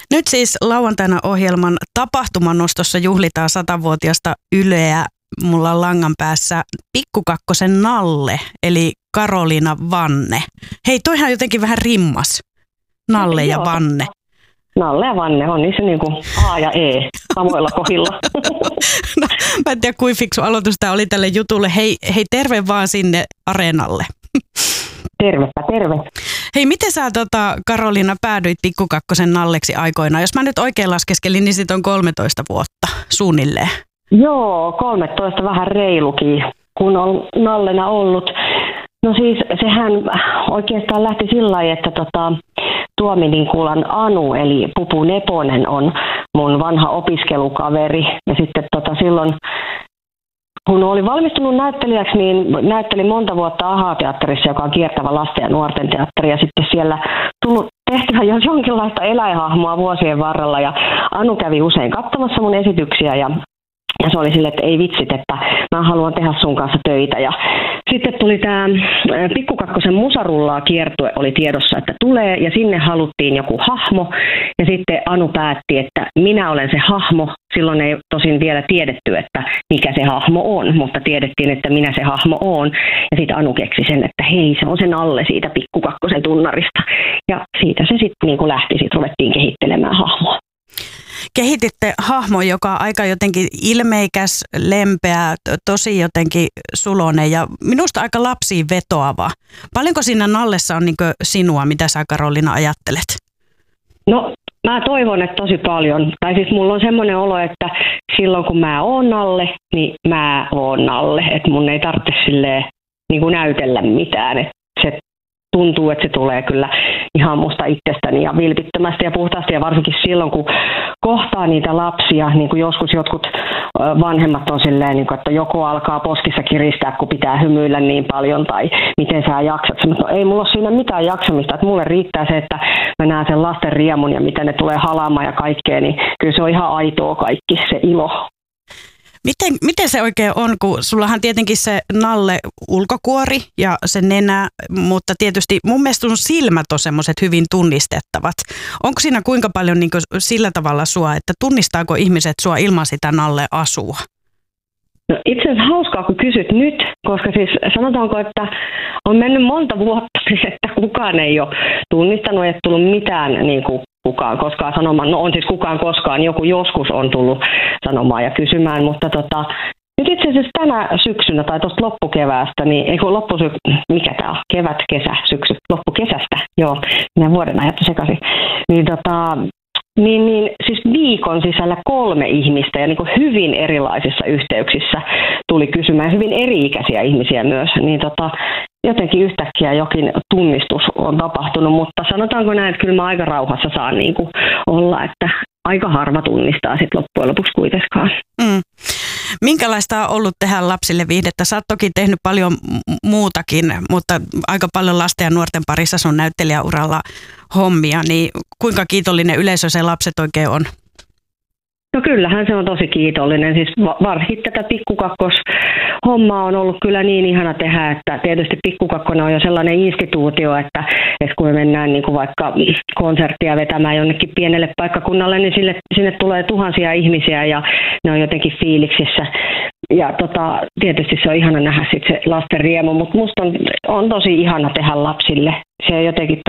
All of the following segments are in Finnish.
Nyt siis lauantaina ohjelman tapahtumanostossa juhlitaan 100-vuotiasta Yleä. Mulla on langan päässä Pikkukakkosen Nalle, eli Karoliina Vanne. Hei, toihan jotenkin vähän rimmas. Nalle ja Vanne. Nalle ja Vanne on niissä niinku A ja E samoilla kohdilla. No, mä en tiedä, kuinka fiksu aloitus tämä oli tälle jutulle. Hei, terve vaan sinne areenalle. Tervepä, terve. Hei, miten sä Karoliina päädyit Pikkukakkosen Nalleksi aikoinaan? Jos mä nyt oikein laskeskelin, niin siitä on 13 vuotta suunnilleen. Joo, 13 vähän reilukin, kun on Nallena ollut. No siis sehän oikeastaan lähti sillä lailla, että Tuomininkulan Anu eli Pupu Neponen on mun vanha opiskelukaveri. Ja sitten silloin, kun oli valmistunut näyttelijäksi, niin näyttelin monta vuotta AHA-teatterissa, joka on kiertävä lasten ja nuorten teatteri. Ja sitten siellä tullut tehtyä jo jonkinlaista eläinhahmoa vuosien varrella. Ja Anu kävi usein katsomassa mun esityksiä ja se oli silleen, että ei vitsit, että mä haluan tehdä sun kanssa töitä. Ja sitten tuli tämä Pikkukakkosen Musarullaa kiertue oli tiedossa, että tulee, ja sinne haluttiin joku hahmo. Ja sitten Anu päätti, että minä olen se hahmo. Silloin ei tosin vielä tiedetty, että mikä se hahmo on, mutta tiedettiin, että minä se hahmo on. Ja sitten Anu keksi sen, että hei, se on sen alle siitä Pikkukakkosen tunnarista. Ja siitä se sitten niin lähti, sitten ruvettiin kehittelemään hahmoa. Kehititte hahmo, joka on aika jotenkin ilmeikäs, lempeä, tosi jotenkin sulonen ja minusta aika lapsiin vetoava. Paljonko siinä Nallessa on niin sinua, mitä sä Karoliina ajattelet? No mä toivon, että tosi paljon. Tai siis mulla on semmoinen olo, että silloin kun mä oon Nalle, niin mä oon Nalle. Että mun ei tarvitse silleen niin kuin näytellä mitään. Että se tuntuu, että se tulee kyllä ihan musta itsestäni ja vilpittömästi ja puhtaasti. Ja varsinkin silloin, kun kohtaa niitä lapsia, niin kuin joskus jotkut vanhemmat on silleen, niin kuin, että joko alkaa poskissa kiristää, kun pitää hymyillä niin paljon, tai miten sä jaksat. No, ei mulla ole siinä mitään jaksamista. Että mulle riittää se, että mä näen sen lasten riemun ja miten ne tulee halaamaan ja kaikkea, niin kyllä se on ihan aitoa kaikki, se ilo. Miten se oikein on, kun sullahan tietenkin se Nalle ulkokuori ja se nenä, mutta tietysti mun mielestä sun silmät on semmoiset hyvin tunnistettavat. Onko siinä kuinka paljon niin kuin sillä tavalla sua, että tunnistaako ihmiset sua ilman sitä Nalle-asua? No itse asiassa hauskaa, kun kysyt nyt, koska siis sanotaanko, että on mennyt monta vuotta, että kukaan ei ole tunnistanut, ei tullut mitään niin kuin kukaan koskaan sanomaan. No on siis kukaan koskaan, joku joskus on tullut sanomaan ja kysymään, mutta nyt itse asiassa tänä syksynä tai tuosta loppukeväästä, niin mikä tämä on? Kevät, kesä, syksy, loppukesästä, joo, minä vuoden ajattu sekaisin, niin siis viikon sisällä 3 ihmistä ja niin kuin hyvin erilaisissa yhteyksissä tuli kysymään, hyvin eri-ikäisiä ihmisiä myös, niin jotenkin yhtäkkiä jokin tunnistus on tapahtunut, mutta sanotaanko näin, että kyllä mä aika rauhassa saan niin kuin olla, että aika harva tunnistaa sitten loppujen lopuksi kuitenkaan. Minkälaista on ollut tehdä lapsille viihdettä? Sä oot toki tehnyt paljon muutakin, mutta aika paljon lasten ja nuorten parissa sun näyttelijäuralla hommia, niin kuinka kiitollinen yleisö se lapset oikein on? No kyllähän se on tosi kiitollinen. Siis varsinkin tätä Pikkukakkos-hommaa on ollut kyllä niin ihana tehdä, että tietysti Pikkukakkonen on jo sellainen instituutio, että kun me mennään niin kuin vaikka konserttia vetämään jonnekin pienelle paikkakunnalle, niin sinne tulee tuhansia ihmisiä ja ne on jotenkin fiiliksissä. Ja tietysti se on ihana nähdä sit se lasten riemu, mutta musta on tosi ihana tehdä lapsille. Se on jotenkin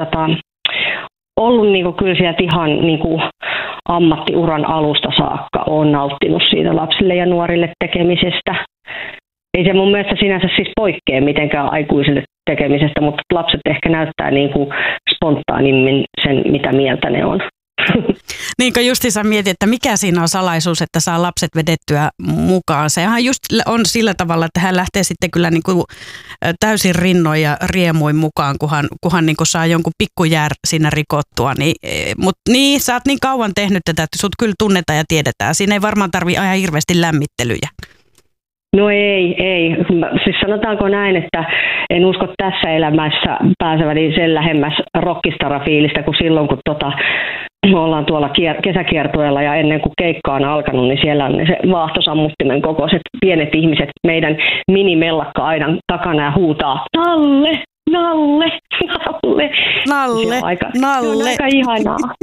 ollut niinku kyllä sieltä ihan niinku ammattiuran alusta saakka on nauttinut siitä lapsille ja nuorille tekemisestä. Ei se mun mielestä sinänsä siis poikkea mitenkään aikuisille tekemisestä, mutta lapset ehkä näyttää niinku spontaanimmin sen, mitä mieltä ne on. Niinkö justiinsa mietin, että mikä siinä on salaisuus, että saa lapset vedettyä mukaan. Sehän just on sillä tavalla, että hän lähtee sitten kyllä niin kuin täysin rinnoin ja riemuin mukaan, kunhan niin kuin saa jonkun pikkujär siinä rikottua. Mutta niin, sä oot niin kauan tehnyt tätä, että sut kyllä tunnetaan ja tiedetään. Siinä ei varmaan tarvitse aina hirveästi lämmittelyjä. No ei. Siis sanotaanko näin, että en usko tässä elämässä pääseväni sen lähemmäs rockistara-fiilistä kuin silloin, kun me ollaan tuolla kesäkiertueella ja ennen kuin keikka on alkanut, niin siellä on se vaahtosammuttimen kokoiset pienet ihmiset meidän minimellakka-aidan takana ja huutaa Nalle, Nalle, Nalle. Nalle, Se on aika ihanaa.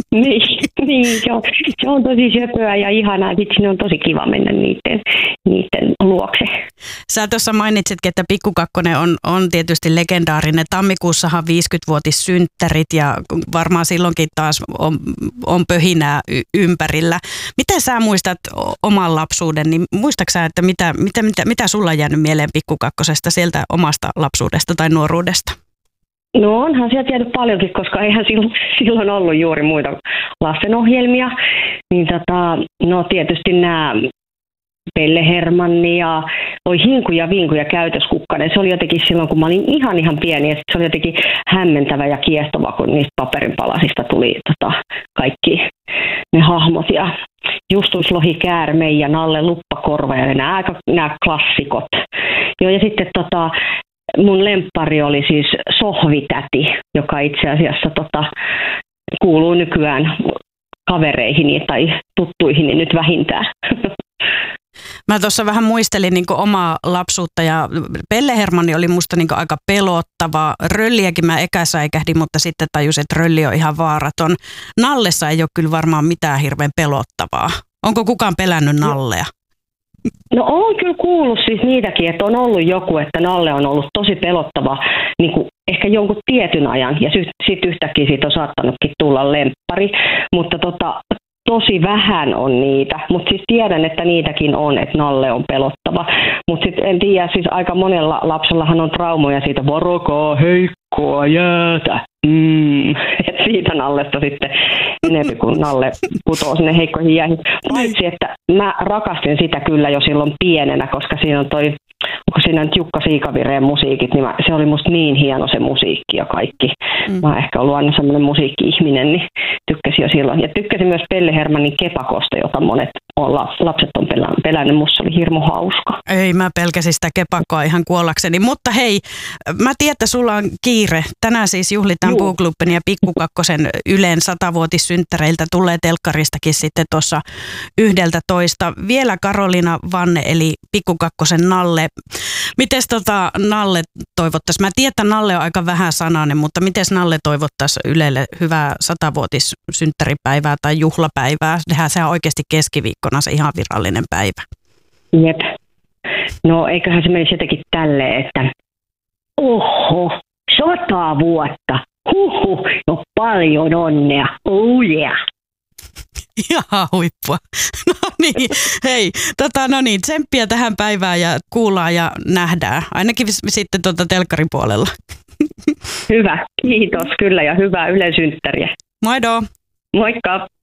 Niin se on tosi söpöä ja ihanaa. Sitten sinne on tosi kiva mennä niiden luokse. Sä tuossa mainitsitkin, että Pikku Kakkonen on tietysti legendaarinen. Tammikuussahan 50-vuotissynttärit ja varmaan silloinkin taas on pöhinää ympärillä. Miten sä muistat oman lapsuuden, niin muistatko sä, että mitä sulla on jäänyt mieleen Pikku Kakkosesta sieltä omasta lapsuudesta tai nuoruudesta? No onhan sieltä jäänyt paljonkin, koska eihän silloin ollut juuri muita lastenohjelmia. Niin no tietysti nämä Pelle Hermanni ja oli Hinku ja Vinku ja Käytöskukkanen. Se oli jotenkin silloin, kun mä olin ihan pieni, ja se oli jotenkin hämmentävä ja kiehtova, kun niistä paperinpalasista tuli kaikki ne hahmot. Ja Justus Lohi Käärme ja Nalle Luppakorva ja nämä klassikot. Joo, ja sitten mun lemppari oli siis Sohvitäti, joka itse asiassa kuuluu nykyään kavereihini tai tuttuihini nyt vähintään. Mä tuossa vähän muistelin niin omaa lapsuutta ja Pelle Hermanni oli musta niin aika pelottava. Rölliäkin mä säikähdin, mutta sitten tajusin, että Rölli on ihan vaaraton. Nallessa ei ole kyllä varmaan mitään hirveän pelottavaa. Onko kukaan pelännyt Nallea? No on kyllä kuullut siis niitäkin, että on ollut joku, että Nalle on ollut tosi pelottava niin kuin ehkä jonkun tietyn ajan ja sitten yhtäkkiä siitä on saattanutkin tulla lemppari, mutta tosi vähän on niitä, mutta siis tiedän, että niitäkin on, että Nalle on pelottava, mutta sitten en tiedä, siis aika monella lapsellahan on traumoja siitä varokaa heikkoa jäätä. Et siitä Nallesta sitten enemmän kun Nalle putoo sinne heikkoihin jäihin. Paitsi, että mä rakastin sitä kyllä jo silloin pienenä, koska siinä on onko siinä nyt Jukka Siikavireen musiikit, niin se oli musta niin hieno se musiikki ja kaikki. Mä oon ehkä ollut aina semmoinen musiikki-ihminen, niin tykkäsin jo silloin. Ja tykkäsin myös Pelle Hermannin Kepakosta, jota monet lapset on pelännyt. Musta oli hirmu hauska. Ei, mä pelkäsin sitä Kepakkoa ihan kuollakseni. Mutta hei, mä tiedän, että sulla on kiire. Tänään siis juhlitaan Puuklubben ja Pikku Kakkosen Ylen 100-vuotissynttäreiltä tulee telkkaristakin sitten tuossa 11. Vielä Karoliina Vanne eli Pikku Kakkosen Nalle. Mites Nalle toivottaisi? Mä tiedän, että Nalle on aika vähän sanainen, mutta mites Nalle toivottaisi Ylelle hyvää 100-vuotissynttäripäivää tai juhlapäivää? Sehän on oikeasti keskiviikkona se ihan virallinen päivä. Jep. No eiköhän se menisi jotenkin tälleen, että 100 vuotta. No paljon onnea. Oh yeah. Ihan huippua. No niin, hei, tsemppiä tähän päivään ja kuullaan ja nähdään. Ainakin sitten telkkaripuolella. Hyvä, kiitos kyllä ja hyvää Ylen synttäriä. Moido. Moikka.